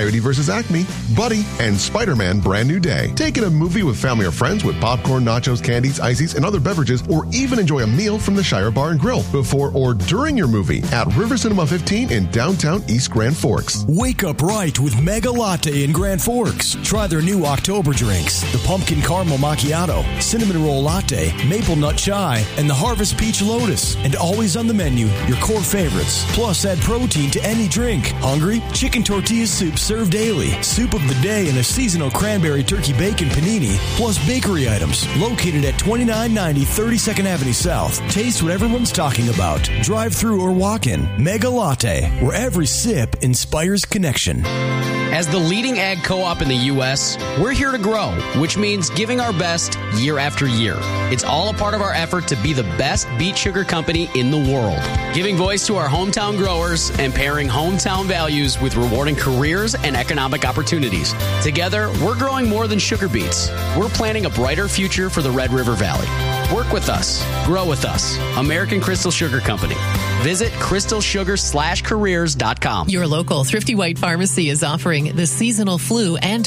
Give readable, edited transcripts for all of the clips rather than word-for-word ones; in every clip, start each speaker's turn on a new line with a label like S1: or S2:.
S1: Coyote vs. Acme, Buddy, and Spider-Man Brand New Day. Take in a movie with family or friends with popcorn, nachos, candies, ices, and other beverages, or even enjoy a meal from the Shire Bar and Grill before or during your movie at River Cinema 15 in downtown East Grand Forks.
S2: Wake up right with Mega Latte in Grand Forks. Try their new October drinks, the Pumpkin Caramel Macchiato, Cinnamon Roll Latte, Maple Nut Chai, and the Harvest Peach Lotus. And always on the menu, your core favorites. Plus, add protein to any drink. Hungry? Chicken tortilla soup served daily. Soup of the day and a seasonal cranberry turkey bacon panini. Plus bakery items. Located at 2990 32nd Avenue South. Taste what everyone's talking about. Drive through or walk in. Mega Latte, where every sip inspires connection.
S3: As the leading ag co-op in the U.S., we're here to grow, which means giving our best year after year. It's all a part of our effort to be the best beet sugar company in the world. Giving voice to our hometown growers and pairing hometown values with rewarding careers and economic opportunities. Together, we're growing more than sugar beets. We're planning a brighter future for the Red River Valley. Work with us. Grow with us. American Crystal Sugar Company. Visit crystalsugar/careers.com.
S4: Your local Thrifty White Pharmacy is offering the seasonal flu and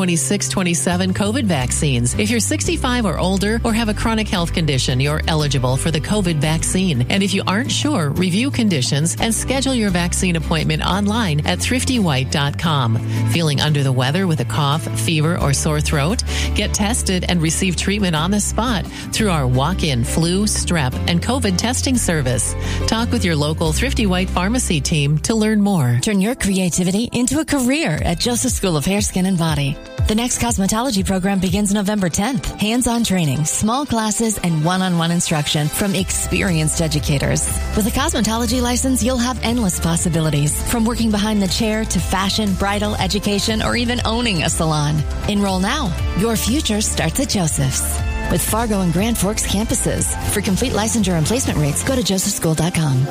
S4: 2026-27 COVID vaccines. If you're 65 or older or have a chronic health condition, you're eligible for the COVID vaccine. And if you aren't sure, review conditions and schedule your vaccine appointment online at thriftywhite.com. Feeling under the weather with a cough, fever, or sore throat? Get tested and receive treatment on the spot through our walk-in flu, strep, and COVID testing service. Talk with your local Thrifty White Pharmacy team to learn more.
S5: Turn your creativity into a career at Joseph School of Hair, Skin, and Body. The next cosmetology program begins November 10th. Hands-on training, small classes, and one-on-one instruction from experienced educators. With a cosmetology license, you'll have endless possibilities, from working behind the chair to fashion, bridal, education, or even owning a salon. Enroll now. Your future starts at Joseph's. With Fargo and Grand Forks campuses. For complete licensure and placement rates, go to josephschool.com.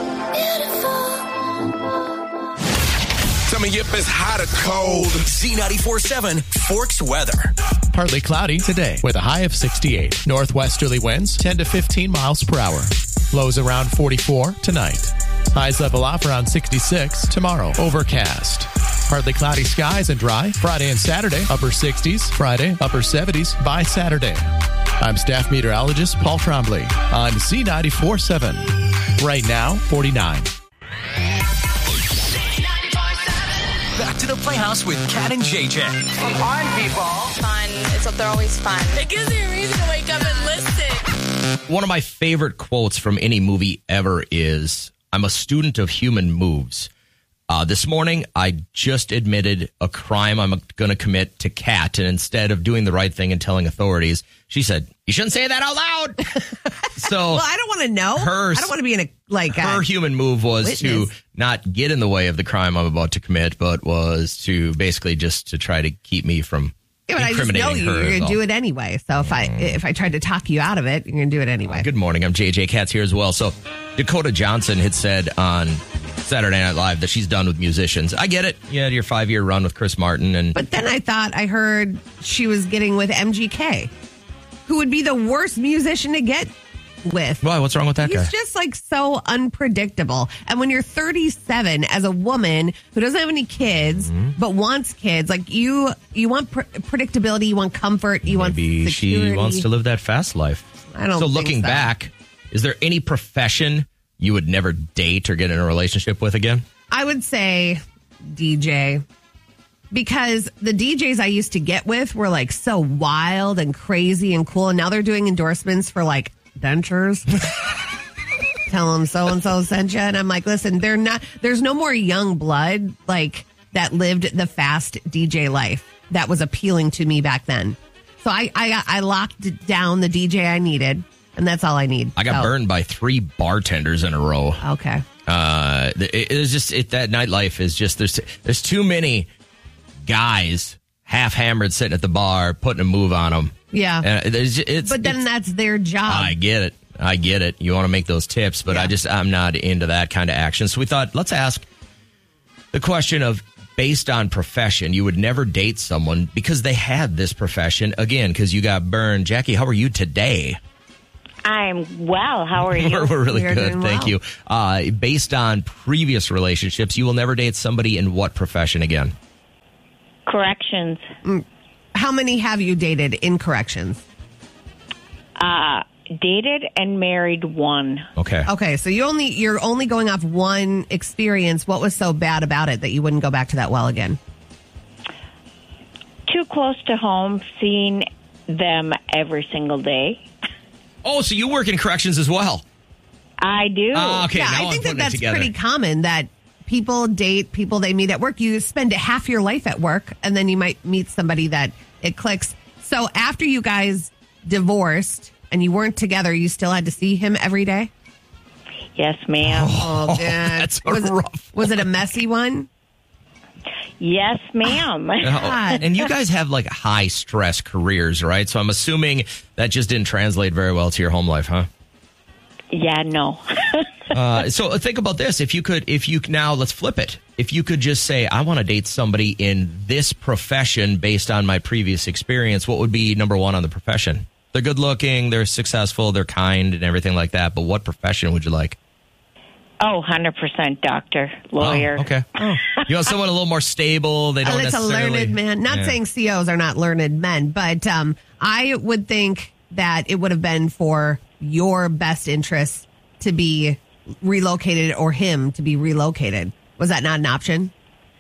S6: Tell me if it's hot or cold.
S2: Z94.7 Forks weather.
S7: Partly cloudy today with a high of 68. Northwesterly winds 10 to 15 miles per hour. Lows around 44 tonight. Highs level off around 66 tomorrow. Overcast. Partly cloudy skies and dry. Friday and Saturday, upper 60s. Friday, upper 70s by Saturday. I'm staff meteorologist Paul Trombley on Z94.7. Right now, 49.
S2: Back to the Playhouse with Kat and JJ.
S8: Come on, people.
S9: Fun. They're always fun.
S8: It gives me a reason to wake up and listen.
S10: One of my favorite quotes from any movie ever is, "I'm a student of human moves." This morning, I just admitted a crime I'm going to commit to Kat, and instead of doing the right thing and telling authorities, she said, "You shouldn't say that out loud." So,
S11: well, I don't want to know. I don't want to be in a
S10: her human move was
S11: witness.
S10: to not get in the way of the crime I'm about to commit, but was to basically just to try to keep me from incriminating
S11: I just know
S10: her.
S11: you're going to do it anyway. So if I tried to talk you out of it, you're going to do it anyway.
S10: Good morning. I'm JJ. Kat's here as well. So Dakota Johnson had said on Saturday Night Live that she's done with musicians. I get it. You had your 5-year run with Chris Martin.
S11: But then I thought I heard she was getting with MGK, who would be the worst musician to get with.
S10: Why? What's wrong with that guy?
S11: He's just so unpredictable. And when you're 37 as a woman who doesn't have any kids but wants kids, you want predictability, you want comfort, you want security.
S10: She wants to live that fast life.
S11: I don't
S10: So
S11: think
S10: looking
S11: so.
S10: back, is there any profession you would never date or get in a relationship with again?
S11: I would say DJ. Because the DJs I used to get with were so wild and crazy and cool. And now they're doing endorsements for dentures. Tell them so-and-so sent you. And I'm like, listen, there's no more young blood that lived the fast DJ life that was appealing to me back then. So I locked down the DJ I needed, and that's all I need.
S10: I got burned by 3 bartenders in a row.
S11: Okay.
S10: It was just that nightlife is just there's too many guys half hammered sitting at the bar putting a move on them.
S11: Yeah. But then that's their job.
S10: I get it. You want to make those tips, but I'm not into that kind of action. So we thought, let's ask the question of, based on profession, you would never date someone because they had this profession, again, because you got burned. Jackie, how are you today?
S12: I'm well. How are you?
S10: We're really good. Thank you. Based on previous relationships, you will never date somebody in what profession again?
S12: Corrections.
S11: How many have you dated in corrections?
S12: Dated and married one.
S11: Okay, so you're only going off one experience. What was so bad about it that you wouldn't go back to that well again?
S12: Too close to home, seeing them every single day.
S10: Oh, so you work in corrections as well?
S12: I do.
S10: Oh, okay.
S11: Yeah,
S10: now
S11: I think
S10: I'm
S11: that's
S10: together.
S11: pretty common that people date people they meet at work. You spend half your life at work, and then you might meet somebody that it clicks. So after you guys divorced and you weren't together, you still had to see him every day?
S12: Yes, ma'am.
S11: Oh,
S10: that's rough.
S11: Was it a messy one?
S12: Yes, ma'am.
S10: And you guys have like high stress careers, right? So I'm assuming that just didn't translate very well to your home life, huh?
S12: Yeah, no.
S10: So think about this. Now let's flip it. If you could just say, I want to date somebody in this profession based on my previous experience, what would be number one on the profession? They're good looking, they're successful, they're kind and everything like that. But what profession would you like?
S12: Oh, 100% doctor, lawyer.
S10: Oh, okay. You want someone a little more stable. They don't
S11: It's
S10: necessarily.
S11: a learned man. Not saying COs are not learned men, but I would think that it would have been for your best interest to be relocated or him to be relocated. Was that not an option?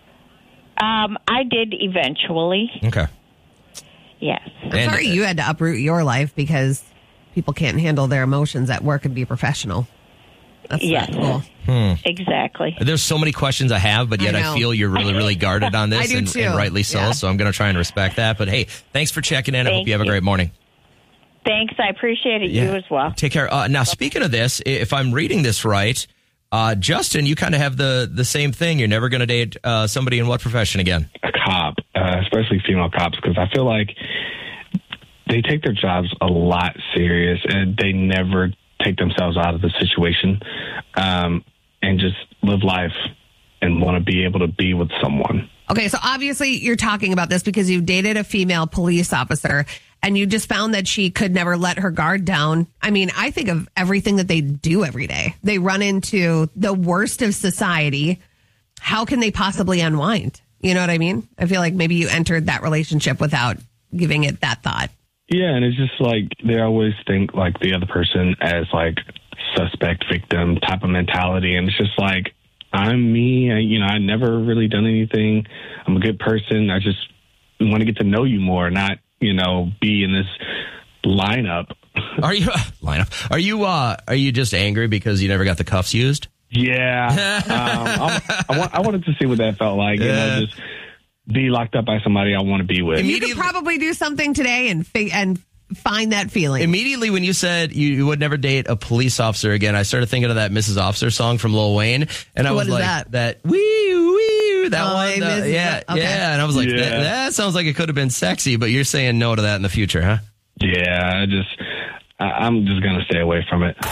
S12: I did eventually.
S10: Okay.
S12: Yes.
S11: I'm sorry you had to uproot your life because people can't handle their emotions at work and be professional. That's
S12: yes.
S11: not cool.
S12: Exactly.
S10: There's so many questions I have, but yet I feel you're really, really guarded on this.
S11: I do
S10: and,
S11: too.
S10: and rightly so.
S11: Yeah.
S10: So I'm going to try and respect that. But hey, thanks for checking in. I hope you have a great morning.
S12: Thanks. I appreciate it. You as well.
S10: Take care. Now, speaking of this, if I'm reading this right, Justin, you kind of have the same thing. You're never going to date somebody in what profession again?
S13: A cop, especially female cops, because I feel like they take their jobs a lot serious and they never take themselves out of the situation and just live life and want to be able to be with someone.
S11: Okay, so obviously you're talking about this because you dated a female police officer and you just found that she could never let her guard down. I mean, I think of everything that they do every day. They run into the worst of society. How can they possibly unwind? You know what I mean? I feel like maybe you entered that relationship without giving it that thought.
S13: Yeah, and it's just like they always think like the other person as like suspect victim type of mentality. And it's just like, I'm me. I never really done anything. I'm a good person. I just want to get to know you more, not, be in this lineup.
S10: Are you just angry because you never got the cuffs used?
S13: Yeah. I wanted to see what that felt like. Just be locked up by somebody I want to be with.
S11: You could probably do something today and find that feeling.
S10: Immediately when you said you would never date a police officer again, I started thinking of that Mrs. Officer song from Lil Wayne. And I was like, that wee, that one. Yeah. And I was like, that sounds like it could have been sexy, but you're saying no to that in the future, huh?
S13: Yeah, I'm just going to stay away from it.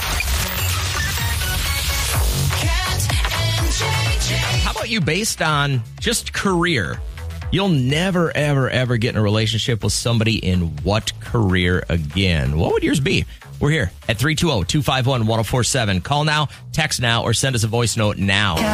S10: How about you based on just career? You'll never, ever, ever get in a relationship with somebody in what career again? What would yours be? We're here at 320-251-1047. Call now, text now, or send us a voice note now.